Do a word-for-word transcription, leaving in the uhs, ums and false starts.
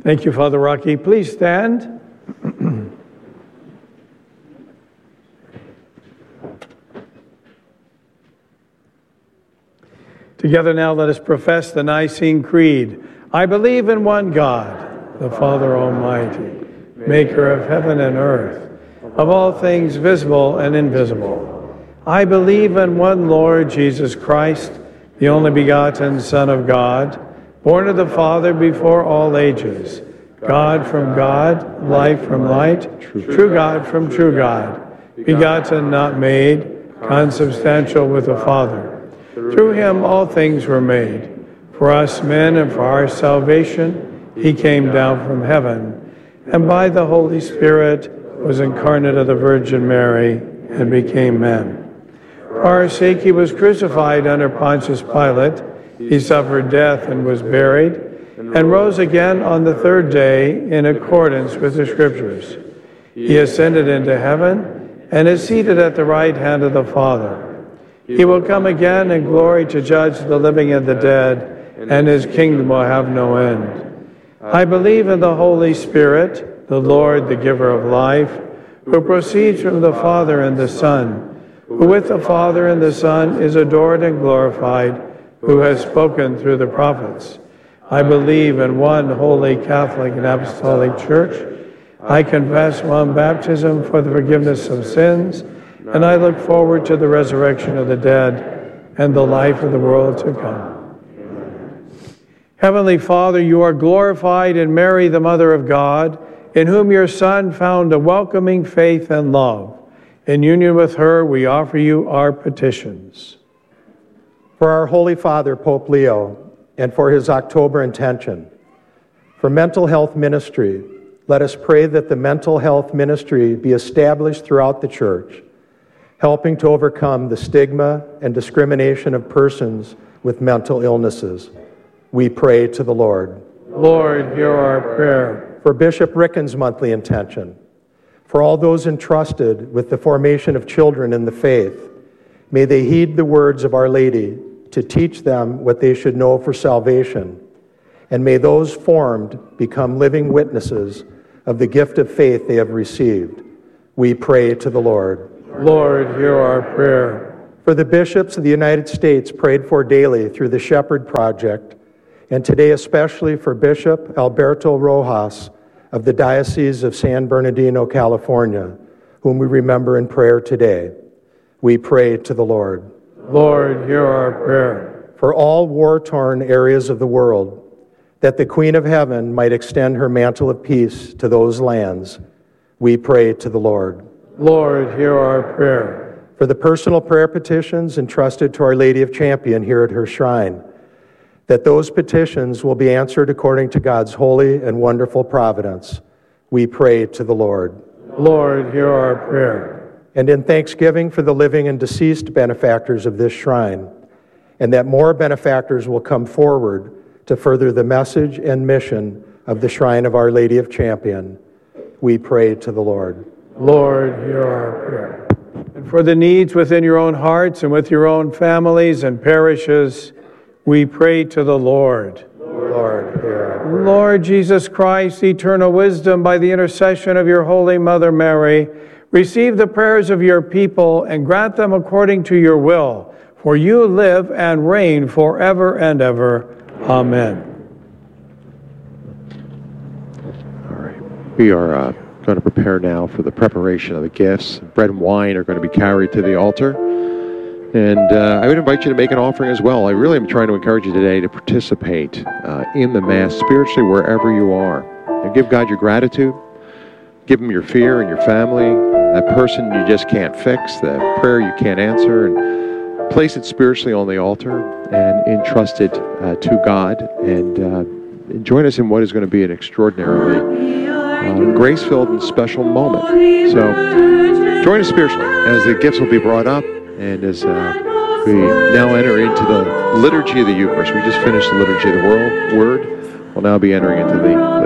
Thank you, Father Rocky. Please stand. Together now let us profess the Nicene Creed. I believe in one God, the Father Almighty, maker of heaven and earth, of all things visible and invisible. I believe in one Lord Jesus Christ, the only begotten Son of God, born of the Father before all ages, God from God, light from light, true God from true God, begotten, not made, consubstantial with the Father. Through him all things were made. For us men and for our salvation, he came down from heaven, and by the Holy Spirit was incarnate of the Virgin Mary and became man. For our sake he was crucified under Pontius Pilate. He suffered death and was buried, and rose again on the third day in accordance with the Scriptures. He ascended into heaven and is seated at the right hand of the Father. He will come again in glory to judge the living and the dead, and his kingdom will have no end. I believe in the Holy Spirit, the Lord, the giver of life, who proceeds from the Father and the Son, who with the Father and the Son is adored and glorified, who has spoken through the prophets. I believe in one holy Catholic and Apostolic Church. I confess one baptism for the forgiveness of sins, and I look forward to the resurrection of the dead and the life of the world to come. Heavenly Father, you are glorified in Mary, the Mother of God, in whom your Son found a welcoming faith and love. In union with her, we offer you our petitions. For our Holy Father, Pope Leo, and for his October intention. For mental health ministry, let us pray that the mental health ministry be established throughout the Church, helping to overcome the stigma and discrimination of persons with mental illnesses. We pray to the Lord. Lord, hear our prayer. For Bishop Ricken's monthly intention. For all those entrusted with the formation of children in the faith, may they heed the words of Our Lady to teach them what they should know for salvation, and may those formed become living witnesses of the gift of faith they have received. We pray to the Lord. Lord, hear our prayer. For the bishops of the United States prayed for daily through the Shepherd Project, and today especially for Bishop Alberto Rojas of the Diocese of San Bernardino, California, whom we remember in prayer today. We pray to the Lord. Lord, hear our prayer. For all war-torn areas of the world, that the Queen of Heaven might extend her mantle of peace to those lands, we pray to the Lord. Lord, hear our prayer. For the personal prayer petitions entrusted to Our Lady of Champion here at her shrine, that those petitions will be answered according to God's holy and wonderful providence, we pray to the Lord. Lord, hear our prayer. And in thanksgiving for the living and deceased benefactors of this shrine, and that more benefactors will come forward to further the message and mission of the Shrine of Our Lady of Champion, we pray to the Lord. Lord, hear our prayer. And for the needs within your own hearts and with your own families and parishes, we pray to the Lord. Lord, hear our prayer. Lord Jesus Christ, eternal wisdom, by the intercession of your Holy Mother Mary, receive the prayers of your people and grant them according to your will, for you live and reign forever and ever. Amen. All right. We are uh, going to prepare now for the preparation of the gifts. Bread and wine are going to be carried to the altar. And uh, I would invite you to make an offering as well. I really am trying to encourage you today to participate uh, in the Mass spiritually wherever you are. And give God your gratitude. Give him your fear and your family, that person you just can't fix, the prayer you can't answer, and place it spiritually on the altar and entrust it uh, to God. And, uh, and join us in what is going to be an extraordinarily uh, grace-filled and special moment. So join us spiritually as the gifts will be brought up. And as uh, we now enter into the liturgy of the Eucharist, we just finished the liturgy of the world, Word. We'll now be entering into the